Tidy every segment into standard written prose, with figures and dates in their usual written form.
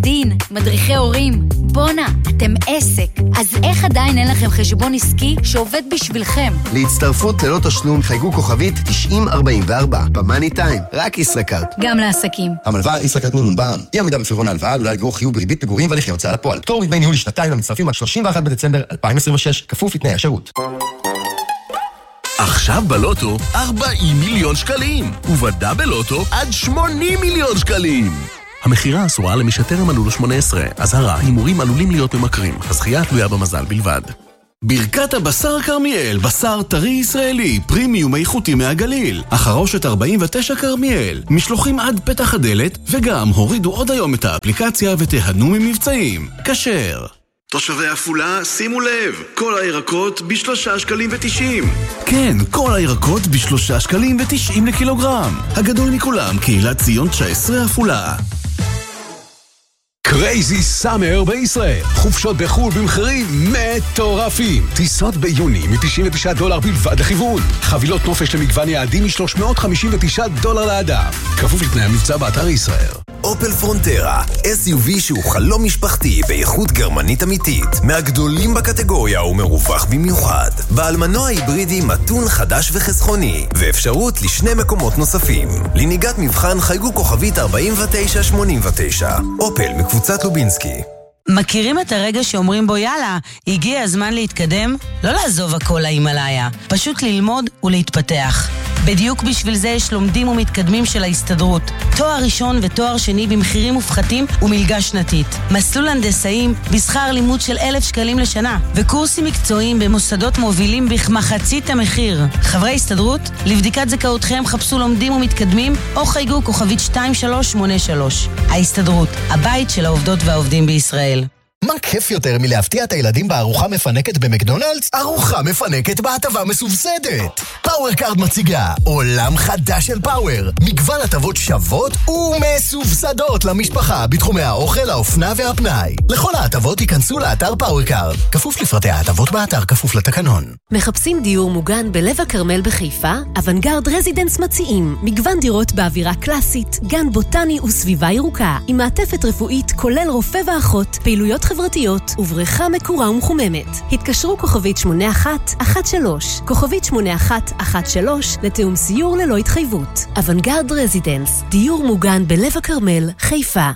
דין, מדריכי הורים. בונה, אתם עסק. אז איך עדיין אין לכם חשבון עסקי שעובד בשבילכם? להצטרפות ללא תשלום חייגו כוכבית 9044 במאני טיים, רק ישראכרט. גם לעסקים. המלווה ישראכרט מונבן. אי עמידה בפירעון ההלוואה עלולה לגרור חיוב בריבית פיגורים והליכי הוצאה לפועל. פטור מדמי ניהול לשנתיים למצטרפים עד 31 בדצמבר 2026, כפוף לתנאי השירות. עכשיו בלוטו 40 מיליון שקלים, ובדאבל לוטו עד 80 מיליון שקלים. המחירה אסורה למי שטרם מלאו לו 18. אזהרה, הימורים עלולים להיות ממכרים. הזכייה תלויה במזל בלבד. ברכת הבשר כרמיאל, בשר טרי ישראלי, פרימיום איכותי מהגליל. החרושת 49 כרמיאל, משלוחים עד פתח הדלת, וגם הורידו עוד היום את האפליקציה ותהנו ממבצעים. כשר. תושבי עפולה, שימו לב, כל הירקות ב3.90 שקלים. כן, כל הירקות ב3.90 שקלים לקילוגרם. הגדול מכולם, קהילת ציון 19 עפולה. קרייזי סאמר בישראל. חופשות בחול במחירים מטורפים. טיסות ביוני $99 בלבד לכיוון. חבילות נופש למגוון יעדים $359 לאדם. כפוף לתנאי המבצע באתר ישראל. אופל פרונטרה, SUV שהוא חלום משפחתי באיכות גרמנית אמיתית, מהגדולים בקטגוריה ומרווח במיוחד. בעל מנוע היברידי מתון חדש וחסכוני, ואפשרות לשני מקומות נוספים. לנהיגת מבחן חייגו כוכבית 4989. אופל מקבוצת לובינסקי. מכירים את הרגע שאומרים בו יאללה, הגיע הזמן להתקדם? לא לעזוב הכל להימאליה, פשוט ללמוד ולהתפתח. בדיוק בשביל זה יש לומדים ומתקדמים של ההסתדרות. תואר ראשון ותואר שני במחירים מופחתים ומלגה שנתית. מסלול הנדסאים בשכר לימוד של 1,000 שקלים לשנה. וקורסים מקצועיים במוסדות מובילים בכמחצית המחיר. חברי הסתדרות, לבדיקת זכאותכם חפשו לומדים ומתקדמים או חייגו כוכבית 2383. ההסתדרות, הבית של העובדות והעובדים בישראל. מה כיף יותר מלהפתיע את הילדים בארוחה מפנקת במקדונלדס? ארוחה מפנקת בהטבה מסובסדת. פאוור קארד מציגה עולם חדש של פאוור. מגוון הטבות שוות ומסובסדות למשפחה בתחומי האוכל, האופנה והפנאי. לכל ההטבות ייכנסו לאתר פאוור קארד. כפוף לפרטי ההטבות באתר, כפוף לתקנון. מחפשים דיור מוגן בלב הכרמל בחיפה? אוונגרד רזידנס מציעים מגוון דירות באווירה קלאסית, גן בוטני וסביבה ירוקה, עם מעטפת רפואית כולל רופא ואחות, פעילויות חברתיות ובריכה מקורה ומחוממת. התקשרו כוכבית 8113, כוכבית 8113 לתאום סיור ללא התחייבות. אוונגרד רזידנס, דיור מוגן בלב הכרמל, חיפה.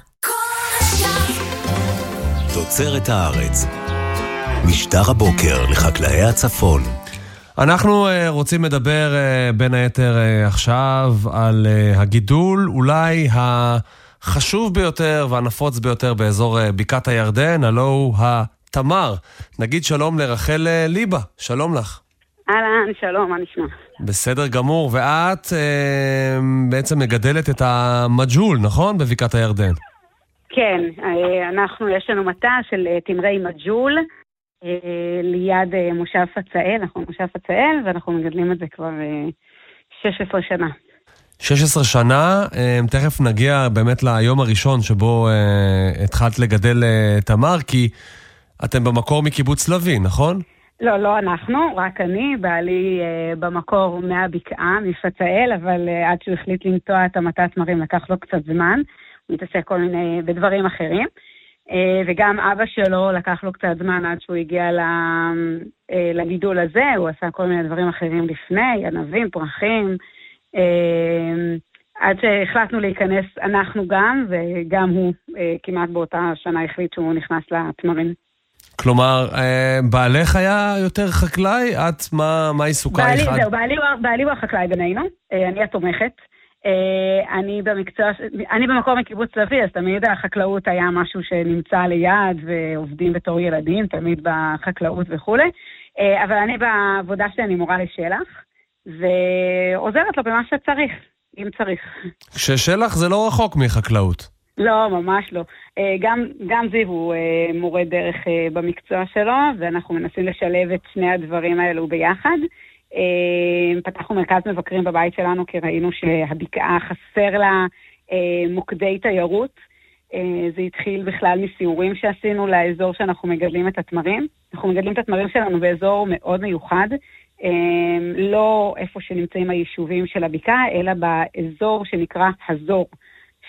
תוצרת הארץ. משדר הבוקר לחקלאי הצפון. אנחנו רוצים לדבר בין היתר עכשיו על הגידול אולי החשוב ביותר והנפוץ ביותר באזור בקעת הירדן, הלא הוא התמר. נגיד שלום לרחל ליבה, שלום לך. אהלן, שלום, מה נשמע? בסדר גמור, ואת בעצם מגדלת את המג'ול, נכון? בבקעת הירדן. כן, יש לנו מטע של תמרי מג'ול, ליד מושב פצאל, אנחנו מושב פצאל, ואנחנו מגדלים את זה כבר 16 שנה. 16 שנה, תכף נגיע באמת ליום הראשון שבו התחלת לגדל תמר, כי אתם במקור מקיבוץ לוי, נכון? לא אנחנו, רק אני, בעלי במקור מהבקעה, מפצאל, אבל עד שהוא החליט לנטוע את המטע תמרים לקח לו קצת זמן, הוא מתעסק כל מיני בדברים אחרים. וגם אבא שלו לקח לו קצת זמן עד שהוא הגיע לגידול הזה, הוא עשה כל מיני דברים אחרים לפני, ענבים, פרחים, עד שהחלטנו להיכנס אנחנו גם, וגם הוא כמעט באותה שנה החליט שהוא נכנס לתמרים. כלומר, בעלך היה יותר חקלאי? את מה עיסוקה? בעלי הוא החקלאי בינינו, אני התומכת. אני במקור מקיבוץ לוי, אז תמיד החקלאות היה משהו שנמצא ליד, ועובדים בתור ילדים, תמיד בחקלאות וכו'. אבל אני בעבודה שלי, אני מורה לשלח, ועוזרת לו במה שצריך, אם צריך. כששלח זה לא רחוק מחקלאות. לא, ממש לא. גם זיו הוא מורה דרך במקצוע שלו, ואנחנו מנסים לשלב את שני הדברים האלו ביחד. פתחנו מרכז מבקרים בבית שלנו, כי ראינו שהבקעה חסר לה מוקדי תיירות. זה התחיל בכלל מסיורים שעשינו לאזור שאנחנו מגדלים את התמרים. אנחנו מגדלים את התמרים שלנו באזור מאוד מיוחד, לא איפה שנמצאים היישובים של הבקעה, אלא באזור שנקרא הזור,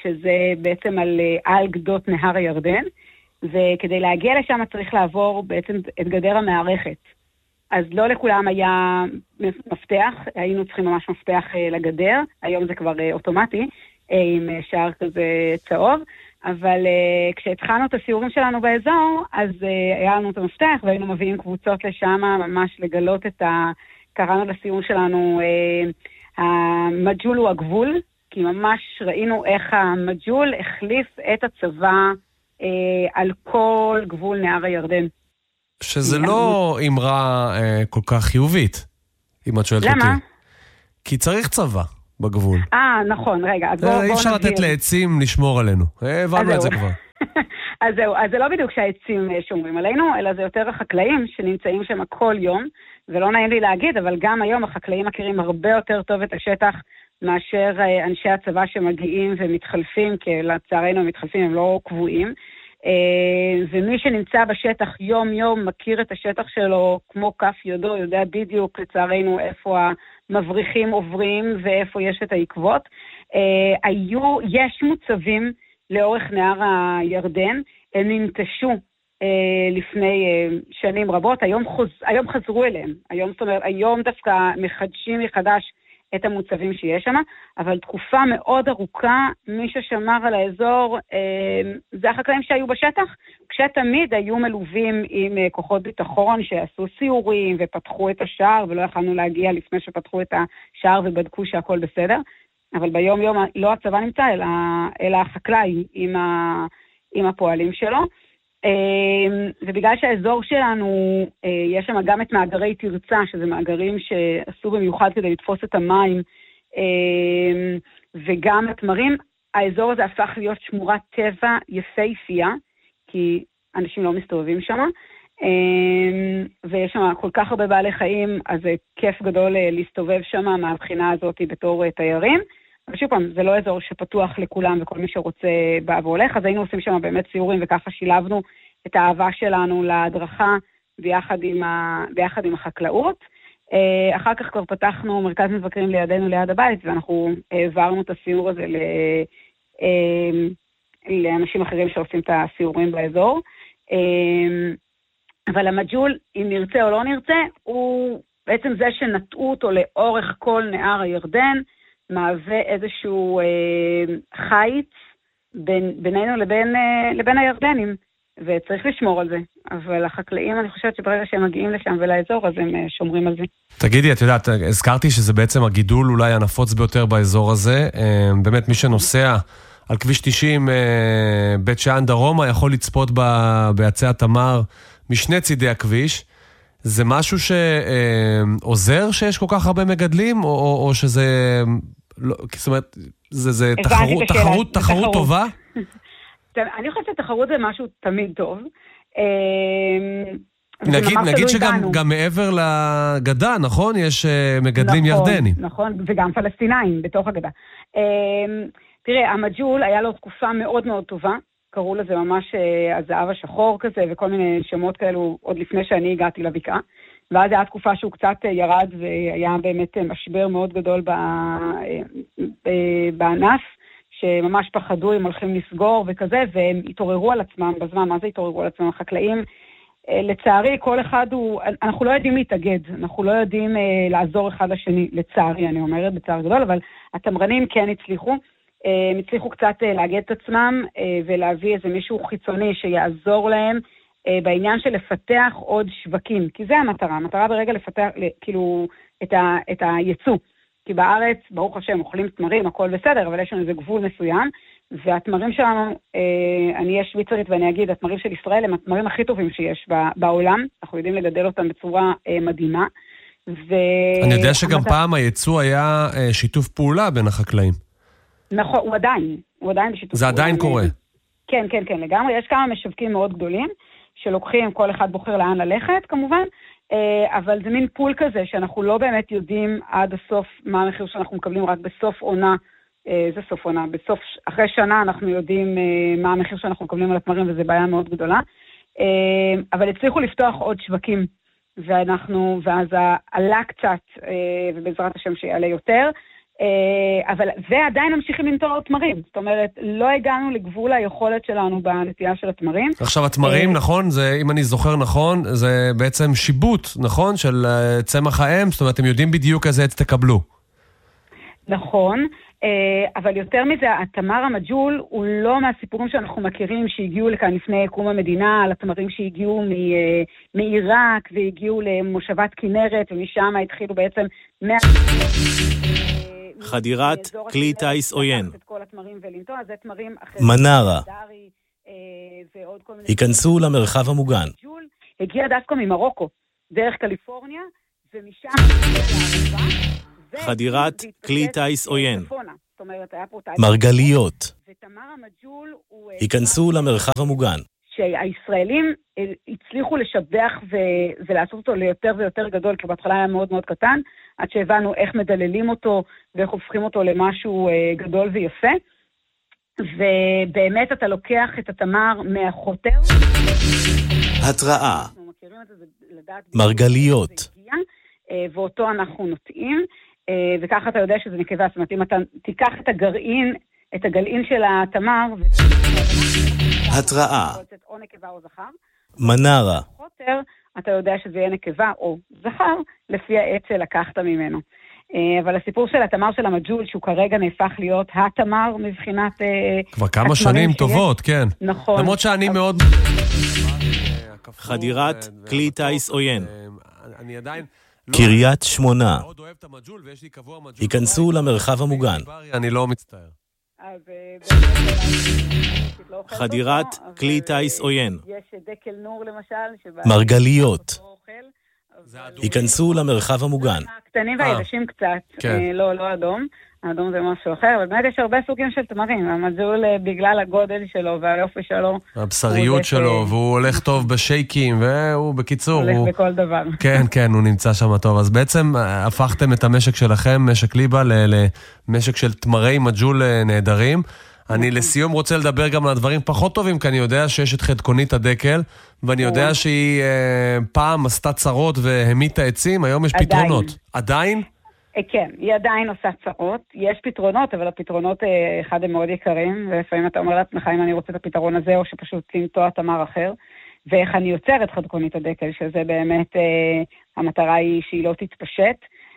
שזה בעצם על גדות נהר הירדן, וכדי להגיע לשם צריך לעבור בעצם את גדר המערכת. אז לא לכולם היה מפתח, היינו צריכים ממש מפתח לגדר, היום זה כבר אוטומטי, עם שער כזה צהוב, אבל כשהתחלנו את הסיורים שלנו באזור, אז היה לנו את המפתח, והיינו מביאים קבוצות לשם, ממש לגלות קראנו לסיור שלנו, המג'ול הוא הגבול, כי ממש ראינו איך המג'ול החליף את הצבא על כל גבול נהר הירדן. שזה לא אמרה כל כך חיובית, אם את שואלת אותי. למה? כי צריך צבא בגבול. נכון, רגע. אי אפשר לתת לעצים לשמור עלינו. הבנו את זה כבר. אז זהו, אז זה לא בדיוק שהעצים שומרים עלינו, אלא זה יותר החקלאים שנמצאים שם כל יום, ולא נעים לי להגיד, אבל גם היום החקלאים מכירים הרבה יותר טוב את השטח מאשר אנשי הצבא שמגיעים ומתחלפים, כי לצערנו הם מתחלפים, הם לא קבועים. ומי שנמצא בשטח יום-יום מכיר את השטח שלו כמו כף ידו, יודע בדיוק לצערנו איפה המבריחים עוברים ואיפה יש את העקבות. יש מוצבים לאורך נהר הירדן, הם ננטשו לפני שנים רבות, היום חזרו אליהם, היום דווקא מחדשים מחדש את המוצבים שיש שם, אבל תקופה מאוד ארוכה, מי ששמר על האזור, זה החקלאים שהיו בשטח, כשתמיד היו מלווים עם כוחות ביטחון שעשו סיורים ופתחו את השער, ולא יכלנו להגיע לפני שפתחו את השער ובדקו שהכל בסדר, אבל ביום יום לא הצבא נמצא, אלא החקלאי עם הפועלים שלו, ובגלל שהאזור שלנו, יש שם גם את מאגרי תרצה, שזה מאגרים שעשו במיוחד כדי לתפוס את המים, וגם התמרים, האזור הזה הפך להיות שמורת טבע יפהפייה, כי אנשים לא מסתובבים שם, ויש שם כל כך הרבה בעלי חיים, אז זה כיף גדול להסתובב שם מהבחינה הזאת בתור תיירים, אבל שוב פעם, זה לא אזור שפתוח לכולם וכל מי שרוצה בא והולך, אז היינו עושים שם באמת סיורים וככה שילבנו את האהבה שלנו להדרכה ביחד עם החקלאות. אחר כך כבר פתחנו מרכז מבקרים לידינו ליד הבית, ואנחנו העברנו את הסיור הזה לאנשים אחרים שעושים את הסיורים באזור. אבל המג'ול, אם נרצה או לא נרצה, הוא בעצם זה שנטעו אותו לאורך כל נהר הירדן, מהווה איזשהו חיץ בינינו לבין הירדנים, וצריך לשמור על זה. אבל החקלאים, אני חושבת שברגע שהם מגיעים לשם ולאזור, אז הם שומרים על זה. תגידי, את יודעת, הזכרתי שזה בעצם הגידול אולי הנפוץ ביותר באזור הזה. באמת מי שנוסע על כביש 90 בית שאן דרומה יכול לצפות בעצי התמר משני צידי הכביש. זה משהו שעוזר שיש כל כך הרבה מגדלים, או שזה... לא, זאת אומרת, זה תחרות טובה? אני חושבת שתחרות זה משהו תמיד טוב. נגיד שגם מעבר לגדה, נכון? יש מגדלים ירדנים. נכון, וגם פלסטינאים בתוך הגדה. תראה, המג'ול היה לו תקופה מאוד מאוד טובה, קראו לזה ממש הזהב השחור כזה, וכל מיני שמות כאלו עוד לפני שאני הגעתי לבקעה. ואז היה תקופה שהוא קצת ירד, והיה באמת משבר מאוד גדול בענף, שממש פחדו אם הולכים לסגור וכזה, והם התעוררו על עצמם בזמן. מה זה התעוררו על עצמם? החקלאים, לצערי, כל אחד אנחנו לא יודעים להתאגד, אנחנו לא יודעים לעזור אחד לשני, לצערי, אני אומרת, בצער גדול, אבל התמרנים כן הצליחו, הם הצליחו קצת לאגד את עצמם, ולהביא איזה מישהו חיצוני שיעזור להם, בעניין של לפתח עוד שווקים, כי זה המטרה ברגע לפתח כאילו את הייצוא, כי בארץ, ברוך השם, אוכלים תמרים, הכל בסדר, אבל יש לנו איזה גבול מסוים, והתמרים שלנו, אני אהיה שוויצרית ואני אגיד, התמרים של ישראל הם התמרים הכי טובים שיש בעולם, אנחנו יודעים לגדל אותם בצורה מדהימה. אני יודע שגם פעם הייצוא היה שיתוף פעולה בין החקלאים. נכון, הוא עדיין בשיתוף פעולה. זה עדיין קורה. כן, לגמרי, יש כמה משווקים מאוד גדולים, שלוקחים, כל אחד בוחר לאן ללכת כמובן, אבל זה מין פול כזה שאנחנו לא באמת יודעים עד הסוף מה המחיר שאנחנו מקבלים, רק בסוף עונה, זה סוף עונה, אחרי שנה אנחנו יודעים מה המחיר שאנחנו מקבלים על התמרים, וזו בעיה מאוד גדולה, אבל הצליחו לפתוח עוד שווקים, ואז עלה קצת, ובעזרת השם שיעלה יותר, אבל ועדיין ממשיכים לנטוע תמרים. זאת אומרת, לא הגענו לגבול היכולת שלנו בנטייה של התמרים. עכשיו, התמרים, נכון, זה, אם אני זוכר נכון, זה בעצם שיבוט, נכון, של צמח האם, זאת אומרת, אתם יודעים בדיוק איזה עץ תקבלו. נכון, אבל יותר מזה, התמר המג'ול הוא לא מהסיפורים שאנחנו מכירים שהגיעו לכאן לפני קום המדינה, על התמרים שהגיעו מעיראק והגיעו למושבת כנרת, ומשם התחילו בעצם חדירת כלי טייס עוין. מנרה. היכנסו למרחב המוגן. הגיע דווקא ממרוקו, דרך קליפורניה, ומשם חדירת כלי טייס עוין. מרגליות. היכנסו למרחב המוגן. שהישראלים הצליחו לשבח ולעשות אותו ליותר ויותר גדול, כי בהתחלה היה מאוד מאוד קטן, עד שהבנו איך מדללים אותו ואיך הופכים אותו למשהו גדול ויפה. ובאמת אתה לוקח את התמר מהחותר. התראה. מרגליות. ואותו אנחנו נוטעים, וככה אתה יודע שזה נקבה. זאת אומרת, אם אתה תיקח את הגלעין של התמר, התראה. מנרה. אתה יודע שזה יהיה נקבה או זכר, לפי העץ שלקחת ממנו. אבל הסיפור של התמר של המג'ול, שהוא כרגע נהפך להיות התמר מבחינת כבר כמה שנים טובות, כן. נכון. למרות שאני מאוד... חדירת כלי טייס עוין. אני עדיין... קריית שמונה. היכנסו למרחב המוגן. אני לא מצטער. חדירת כלי טייס עוין. יש דקל נור למשל. מרגליות. היכנסו למרחב המוגן. הקטנים והיבשים קצת, לא אדום. האדום זה משהו אחר, אבל באמת יש הרבה סוגים של תמרים. המג'ול בגלל הגודל שלו והיופי שלו. הבשריות שלו, והוא הולך טוב בשייקים, והוא בקיצור. הולך בכל דבר. כן, כן, הוא נמצא שם טוב. אז בעצם הפכתם את המשק שלכם, משק ליבה, למשק של תמרי מג'ול נהדרים. אני לסיום רוצה לדבר גם על דברים פחות טובים, כי אני יודע שיש את חדקונית הדקל, ואני יודע שהיא פעם עשתה צרות והמיתה עצים, היום יש פתרונות. עדיין? כן, היא עדיין עושה צרות, יש פתרונות, אבל הפתרונות אחד הם מאוד יקרים, ולפעמים אתה אומר לעצמך אם אני רוצה את הפתרון הזה, או שפשוט לנטוע תמר אחר, ואיך אני יוצר את חדקונית הדקל, שזה באמת, המטרה היא שהיא לא תתפשט.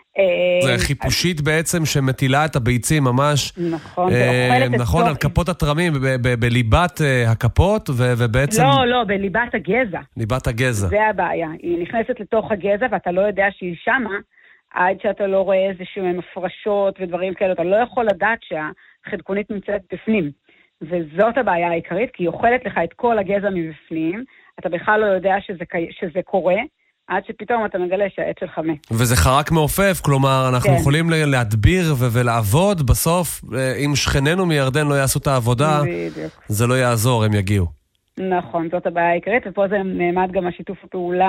זה חיפושית בעצם שמטילה את הביצים ממש, נכון, ואוכלת את נכון, על כפות התרמים, בליבת הכפות, ובעצם... לא, בליבת הגזע. ליבת הגזע. זה הבעיה, היא נכנסת לתוך הגזע, ואתה לא יודע שהיא שמה, עד שאתה לא רואה איזשהו מפרשות ודברים כאלה, אתה לא יכול לדעת שהחדקונית נמצאת בפנים. וזאת הבעיה העיקרית, כי היא אוכלת לך את כל הגזע מבפנים, אתה בכלל לא יודע שזה קורה, עד שפתאום אתה מגלה שהעץ שלך מת. וזה חרק מעופף, כלומר, אנחנו יכולים להדביר ולעבוד, בסוף, אם שכנינו מירדן לא יעשו את העבודה, זה לא יעזור, הם יגיעו. נכון, זאת הבעיה העיקרית, ופה זה נעמד גם השיתוף הפעולה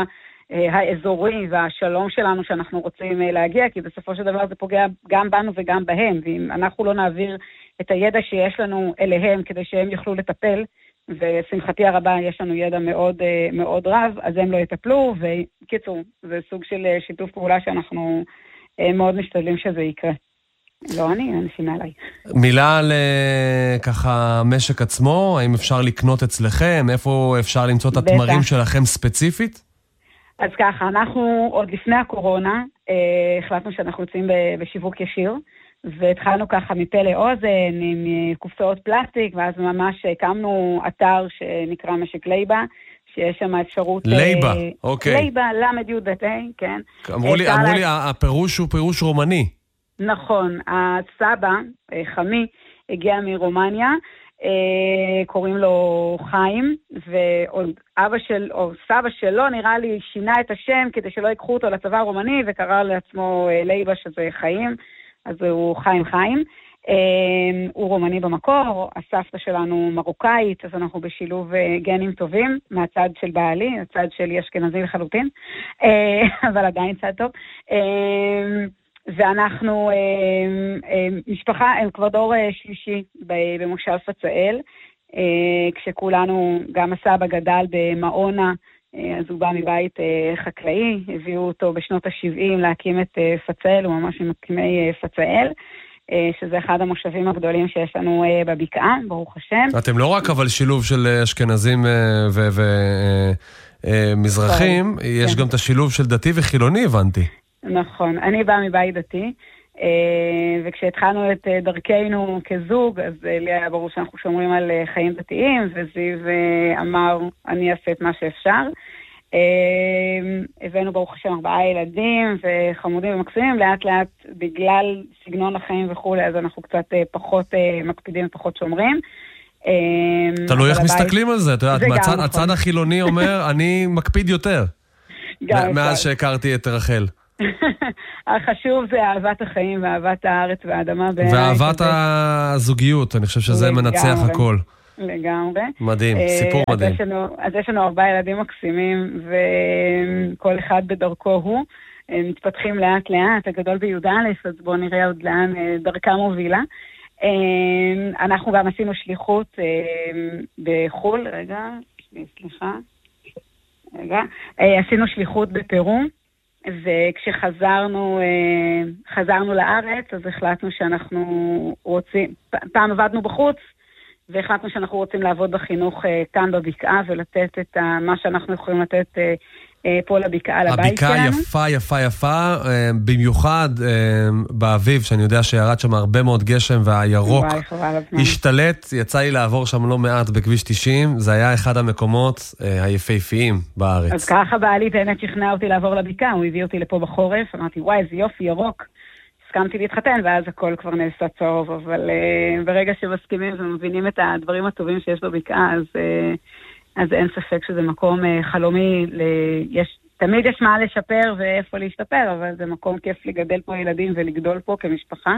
האזורי והשלום שלנו שאנחנו רוצים להגיע, כי בסופו של דבר זה פוגע גם בנו וגם בהם, ואם אנחנו לא נעביר את הידע שיש לנו אליהם כדי שהם יוכלו לטפל, ושמחתי הרבה יש לנו ידע מאוד, מאוד רב, אז הם לא יטפלו, וקיצור, זה סוג של שיתוף פעולה שאנחנו מאוד משתדלים שזה יקרה. לא אני, אנשים מעליי. מילה על ככה משק עצמו, האם אפשר לקנות אצלכם, איפה אפשר למצוא את התמרים שלכם ספציפית? אז ככה, אנחנו עוד לפני הקורונה, החלטנו שאנחנו יוצאים בשיווק ישיר, והתחלנו ככה מפה לאוזן עם קופסאות פלסטיק, ואז ממש הקמנו אתר שנקרא משק לייבה, שיש שם אפשרות... לייבה, אוקיי. לייבה, למד-י"ב, כן. אמרו לי, הפירוש הוא פירוש רומני. נכון, הסבא, חמי, הגיע מרומניה, קוראים לו חיים, ואבא של, או סבא שלו נראה לי שינה את השם כדי שלא ייקחו אותו לצבא הרומני, וקרא לעצמו לייבה שזה חיים, אז הוא חיים. הוא רומני במקור, הסבתא שלנו מרוקאית, אז אנחנו בשילוב גנים טובים, מהצד של בעלי, הצד שלי אשכנזי לחלוטין, אבל עדיין צד טוב. ואנחנו משפחה, הם כבר דור שלישי במושב פצאל, כשכולנו, גם הסבא גדל במעונה, אז הוא בא מבית חקלאי, הביאו אותו בשנות ה-70 להקים את פצאל, הוא ממש ממקימי פצאל, שזה אחד המושבים הגדולים שיש לנו בבקעה, ברוך השם. אתם לא רק אבל שילוב של אשכנזים ומזרחים, יש גם את השילוב של דתי וחילוני, הבנתי. נכון, אני באה מבית דתי, וכשהתחלנו את דרכנו כזוג, אז לי היה ברור שאנחנו שומרים על חיים דתיים, וזיו אמר, אני אעשה את מה שאפשר. הבאנו ברוך השם 4 ילדים וחמודים ומקסימים, לאט לאט בגלל סגנון החיים וכו', אז אנחנו קצת פחות מקפידים ופחות שומרים. תלוי איך מסתכלים על זה, אתה יודעת, הצד החילוני אומר, אני מקפיד יותר, מאז שהכרתי את רחל. החשוב זה אהבת החיים ואהבת הארץ והאדמה. ואהבת הזוגיות, אני חושב שזה מנצח הכל. לגמרי. מדהים, סיפור מדהים. אז יש לנו 4 ילדים מקסימים, וכל אחד בדרכו הוא. מתפתחים לאט לאט, הגדול בי"א, אז בואו נראה עוד לאן דרכה מובילה. אנחנו גם עשינו שליחות בחול, עשינו שליחות בפרו, וכשחזרנו לארץ, אז החלטנו שאנחנו רוצים, פעם עבדנו בחוץ, והחלטנו שאנחנו רוצים לעבוד בחינוך כאן בבקעה, ולתת את מה שאנחנו יכולים לתת פה לבקעה, לבית שלנו. הבקעה יפה, יפה, יפה, במיוחד באביב, שאני יודע שירד שם הרבה מאוד גשם, והירוק השתלט, יצא לי לעבור שם לא מעט בכביש 90, זה היה אחד המקומות היפהפיים בארץ. אז ככה בעלי באמת שכנע אותי לעבור לבקעה, הוא הביא אותי לפה בחורף, אמרתי, וואי, זה יופי, ירוק. הסכמתי להתחתן, ואז הכל כבר נעשה צהוב, אבל ברגע שמסכימים ומבינים את הדברים הטובים שיש בבקעה, אז אין ספק שזה מקום חלומי, תמיד יש מה לשפר ואיפה להשתפר, אבל זה מקום כיף לגדל פה ילדים ולגדול פה כמשפחה.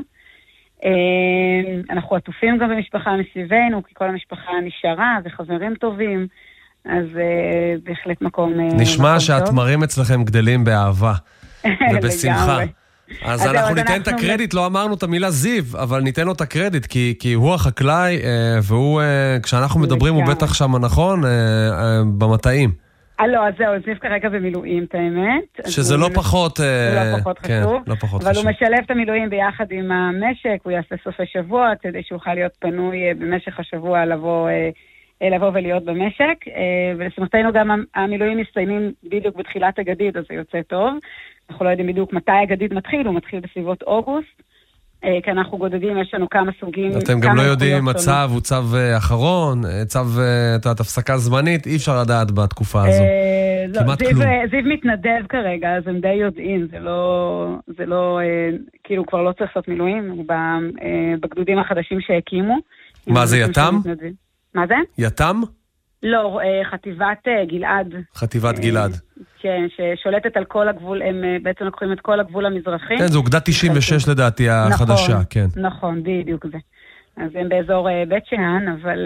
אנחנו עטופים גם במשפחה מסביבנו, כי כל המשפחה נשארה וחברים טובים, אז בהחלט מקום נשמע שהתמרים אצלכם גדלים באהבה ובשמחה. אז אנחנו ניתן את הקרדיט, לא אמרנו את המילה זיו, אבל ניתן לו את הקרדיט, כי הוא החקלאי, והוא, כשאנחנו מדברים, הוא בטח שם נכון, במטעים. לא, אז זהו, זיו כרגע במילואים, את האמת. שזה לא פחות חשוב. אבל הוא משלב את המילואים ביחד עם המשק, הוא יעשה סופי שבוע, כדי שהוא יוכל להיות פנוי במשך השבוע לבוא ולהיות במשק, ולשמחתנו גם המילואים מסתיימים בדיוק בתחילת הגדיד, אז זה יוצא טוב. אנחנו לא יודעים בדיוק מתי הגדיד מתחיל, הוא מתחיל בסביבות אוגוסט, כי אנחנו גודדים, יש לנו כמה סוגים. אתם גם לא יודעים אם הצו הוא צו אחרון, צו הפסקה זמנית, אי אפשר לדעת בתקופה הזו. כמעט כלום. זיו מתנדב כרגע, אז הם די יודעים, זה לא, כאילו כבר לא צריך לעשות מילואים, הוא בגדודים החדשים שהקימו. מה זה, יתם? מה זה? יתם? לא, חטיבת גלעד. חטיבת גלעד. כן, ששולטת על כל הגבול, הם בעצם לקחים את כל הגבול המזרחי. כן, זו אוגדה 96 לדעתי החדשה, כן. נכון, בדיוק זה. אז הם באזור בית שאן, אבל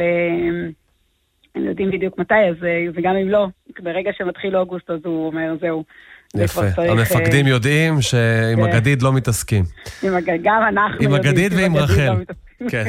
הם יודעים בדיוק מתי, וגם אם לא, ברגע שמתחיל אוגוסט, אז הוא אומר, זהו. יפה, המפקדים יודעים שעם הגדיד לא מתעסקים. גם אנחנו עם הגדיד ועם רחל. כן.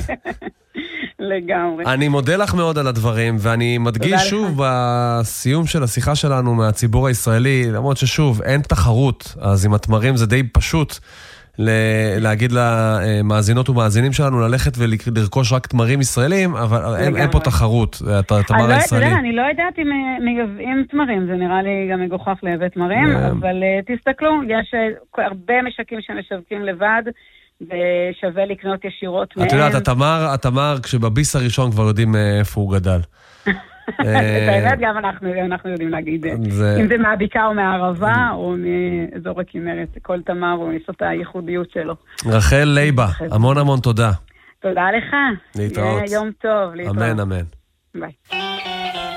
לגמרי. אני מודה לך מאוד על הדברים, ואני מדגיש שוב בסיום של השיחה שלנו מהציבור הישראלי, למרות ששוב, אין תחרות, אז עם התמרים זה די פשוט להגיד למאזינות ומאזינים שלנו ללכת ולרכוש רק תמרים ישראלים, אבל אין פה תחרות, התמר הישראלי. אני לא יודעת אם מייבאים תמרים, זה נראה לי גם מגוחך לייבא תמרים, אבל תסתכלו, יש הרבה משקים שמשווקים לבד, ושווה לקנות ישירות מהם. את יודעת, התמר, כשבביס הראשון כבר יודעים איפה הוא גדל. את האמת, גם אנחנו יודעים להגיד, אם זה מהבקעה או מהערבה, או מאזור הכנרת, כל תמר הוא יש את הייחודיות שלו. רחל לייבה, המון המון תודה. תודה לך. להתראות. יום טוב. אמן, אמן. ביי.